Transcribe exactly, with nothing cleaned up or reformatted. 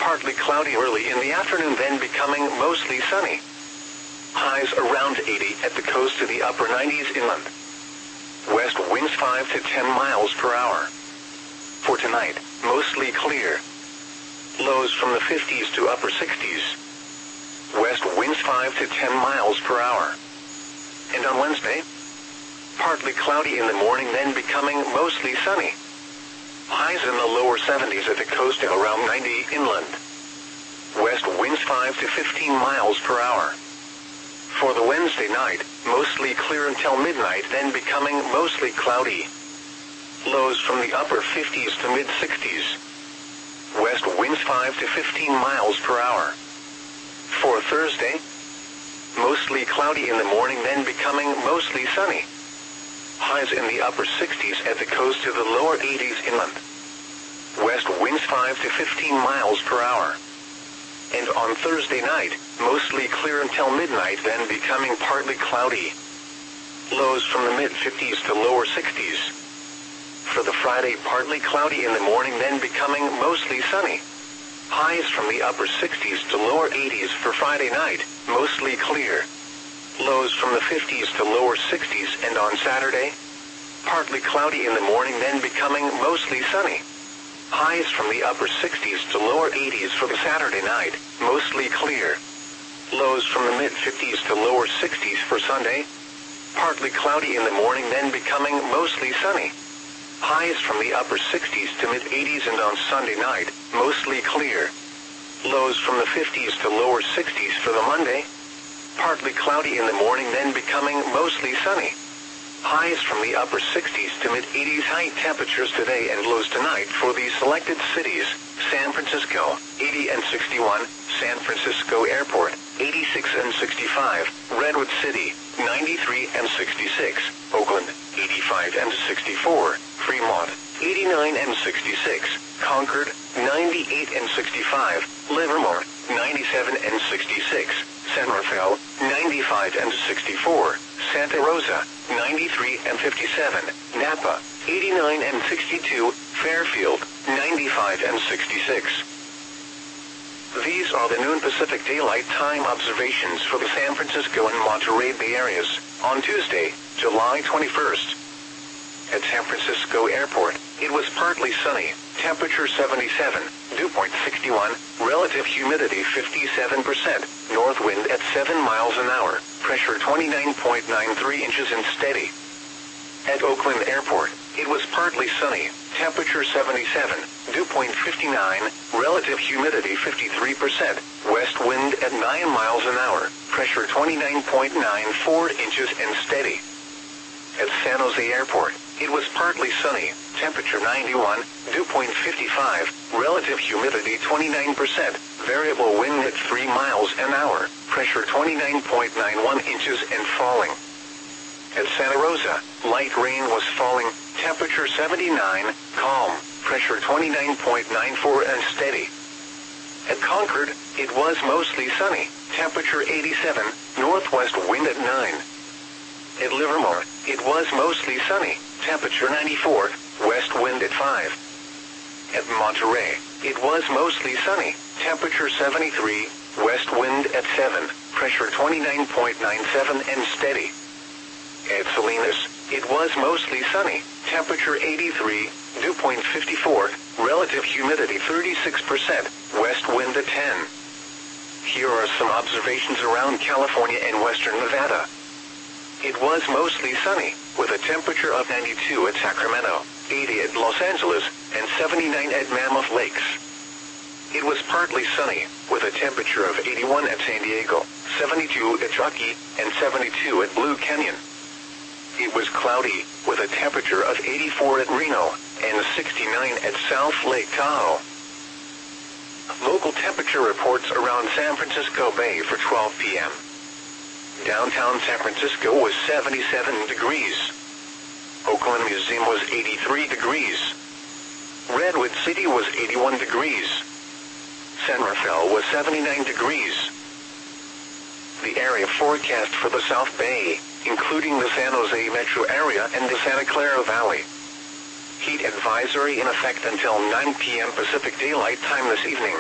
partly cloudy early in the afternoon, then becoming mostly sunny. Highs around eighty at the coast to the upper nineties inland. West winds five to ten miles per hour. For tonight, mostly clear. Lows from the fifties to upper sixties. West winds five to ten miles per hour. And on Wednesday, partly cloudy in the morning, then becoming mostly sunny. Highs in the lower seventies at the coast and around ninety inland. West winds five to fifteen miles per hour. For the Wednesday night, mostly clear until midnight, then becoming mostly cloudy. Lows from the upper fifties to mid-sixties. West winds five to fifteen miles per hour. For Thursday, mostly cloudy in the morning, then becoming mostly sunny. Highs in the upper sixties at the coast to the lower eighties inland. West winds five to fifteen miles per hour. And on Thursday night, mostly clear until midnight, then becoming partly cloudy. Lows from the mid-fifties to lower sixties. For the Friday, partly cloudy in the morning, then becoming mostly sunny. Highs from the upper sixties to lower eighties for Friday night, mostly clear. Lows from the fifties to lower sixties, and on Saturday, partly cloudy in the morning, then becoming mostly sunny. Highs from the upper sixties to lower eighties for the Saturday night, mostly clear. Lows from the mid-fifties to lower sixties for Sunday, partly cloudy in the morning, then becoming mostly sunny. Highs from the upper sixties to mid-eighties, and on Sunday night, mostly clear. Lows from the fifties to lower sixties for the Monday, partly cloudy in the morning, then becoming mostly sunny. Highs from the upper sixties to mid-eighties. High temperatures today and lows tonight for the selected cities: San Francisco, eighty and sixty-one, San Francisco Airport, eighty-six and sixty-five, Redwood City, ninety-three and sixty-six, Oakland, eighty-five and sixty-four, Fremont, eighty-nine and sixty-six, Concord, ninety-eight and sixty-five, Livermore, ninety-seven and sixty-six, San Rafael, ninety-five and sixty-four, Santa Rosa, ninety-three and fifty-seven, Napa, eighty-nine and sixty-two, Fairfield, ninety-five and sixty-six. These are the noon Pacific Daylight Time observations for the San Francisco and Monterey Bay areas on Tuesday, July twenty-first. At San Francisco Airport, it was partly sunny, temperature seventy-seven, dew point sixty-one, relative humidity fifty-seven percent, north wind at seven miles an hour, pressure twenty-nine point nine three inches and steady. At Oakland Airport, it was partly sunny, temperature seventy-seven, dew point fifty-nine, relative humidity fifty-three percent, west wind at nine miles an hour, pressure twenty-nine point nine four inches and steady. At San Jose Airport, it was partly sunny, temperature ninety-one, dew point fifty-five, relative humidity twenty-nine percent, variable wind at three miles an hour, pressure twenty-nine point nine one inches and falling. At Santa Rosa, light rain was falling, temperature seventy-nine, calm, pressure twenty-nine point nine four and steady. At Concord, it was mostly sunny, temperature eighty-seven, northwest wind at nine. At Livermore, it was mostly sunny, temperature ninety-four, west wind at five. At Monterey, it was mostly sunny, temperature seventy-three, west wind at seven, pressure twenty-nine point nine seven and steady. At Salinas, it was mostly sunny, temperature eighty-three, dew point fifty-four, relative humidity thirty-six percent, west wind at ten. Here are some observations around California and western Nevada. It was mostly sunny, with a temperature of ninety-two at Sacramento, eighty at Los Angeles, and seventy-nine at Mammoth Lakes. It was partly sunny, with a temperature of eighty-one at San Diego, seventy-two at Truckee, and seventy-two at Blue Canyon. It was cloudy, with a temperature of eighty-four at Reno, and sixty-nine at South Lake Tahoe. Local temperature reports around San Francisco Bay for twelve p m Downtown San Francisco was seventy-seven degrees. Oakland Museum was eighty-three degrees. Redwood City was eighty-one degrees. San Rafael was seventy-nine degrees. The area forecast for the South Bay, including the San Jose metro area and the Santa Clara Valley. Heat advisory in effect until nine p m Pacific Daylight Time this evening.